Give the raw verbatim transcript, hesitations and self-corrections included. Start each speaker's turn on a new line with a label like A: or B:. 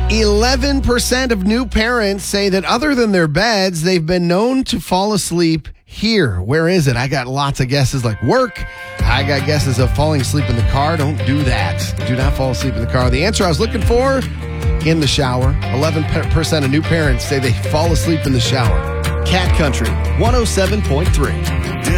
A: eleven percent of new parents say that other than their beds, they've been known to fall asleep here. Where is it? I got lots of guesses like work. I got guesses of falling asleep in the car. Don't do that. Do not fall asleep in the car. The answer I was looking for, in the shower. eleven percent of new parents say they fall asleep in the shower.
B: Cat Country one oh seven point three.